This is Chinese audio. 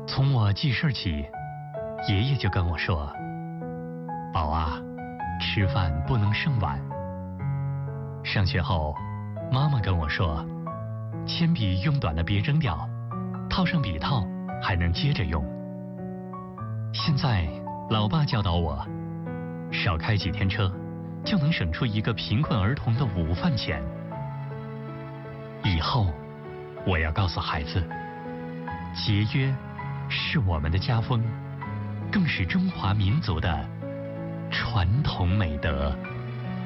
从我记事起，爷爷就跟我说：宝啊，吃饭不能剩碗。上学后，妈妈跟我说，铅笔用短了别扔掉，套上笔套还能接着用。现在老爸教导我，少开几天车，就能省出一个贫困儿童的午饭钱。以后我要告诉孩子，节约是我们的家风，更是中华民族的传统美德。